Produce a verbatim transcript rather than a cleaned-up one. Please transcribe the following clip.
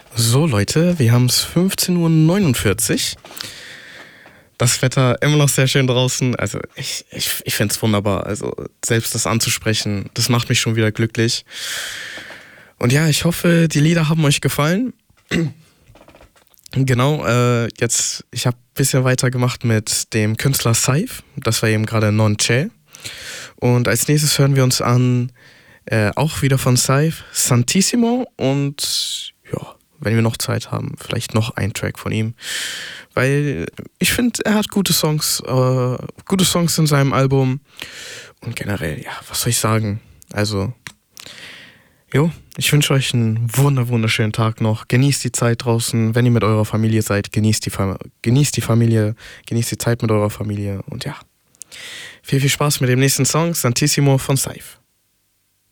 So Leute, wir haben es fünfzehn Uhr neunundvierzig. Das Wetter immer noch sehr schön draußen. Also ich, ich, ich finde es wunderbar. Also selbst das anzusprechen, das macht mich schon wieder glücklich. Und ja, ich hoffe, die Lieder haben euch gefallen. Genau, äh, jetzt, ich habe ein bisschen weitergemacht mit dem Künstler Saif. Das war eben gerade Non C'è. Und als nächstes hören wir uns an, äh, auch wieder von Saif, Santissimo. Und ja, wenn wir noch Zeit haben, vielleicht noch ein Track von ihm. Weil ich finde, er hat gute Songs, äh, gute Songs in seinem Album. Und generell, ja, was soll ich sagen? Also, jo, ich wünsche euch einen wunder, wunderschönen Tag noch. Genießt die Zeit draußen. Wenn ihr mit eurer Familie seid, genießt die, Fam- genießt die Familie, genießt die Zeit mit eurer Familie. Und ja, viel, viel Spaß mit dem nächsten Song, Santissimo von Saif.